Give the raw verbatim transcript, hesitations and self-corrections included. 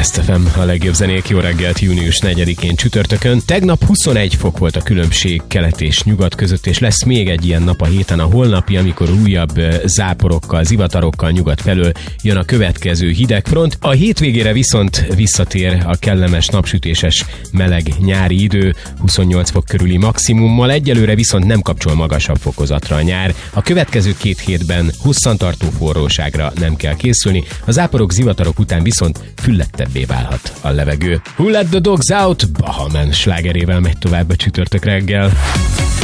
Best ef em, a legjobb zenék. Jó reggelt június negyedikén csütörtökön. Tegnap huszonegy fok volt a különbség kelet és nyugat között, és lesz még egy ilyen nap a héten, a holnapi, amikor újabb záporokkal, zivatarokkal nyugat felől jön a következő hidegfront. A hétvégére viszont visszatér a kellemes napsütéses meleg nyári idő, huszonnyolc fok körüli maximummal. Egyelőre viszont nem kapcsol magasabb fokozatra a nyár. A következő két hétben hosszantartó forróságra nem kell készülni, a záporok, zivatarok után viszont füllettebbé válhat a levegő. Who Let the Dogs Out? Bahaman slágerével megy tovább a csütörtök reggel.